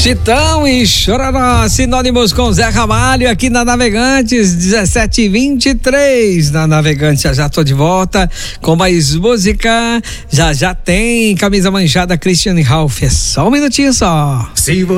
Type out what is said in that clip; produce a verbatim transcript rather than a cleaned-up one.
Chitão e Chororó, sinônimos com Zé Ramalho aqui na Navegantes, dezessete e vinte e três na Navegantes. Já já tô de volta com mais música. Já já tem Camisa Manchada, Christian Ralph. É só um minutinho só. Se